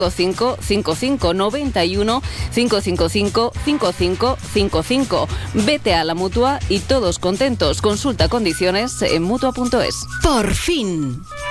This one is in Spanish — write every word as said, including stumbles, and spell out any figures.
cinco cinco cinco noventa y uno cinco cinco cinco cinco cinco cinco cinco. Vete a la Mutua y todos contentos. Consulta condiciones en mutua punto es. Por fin.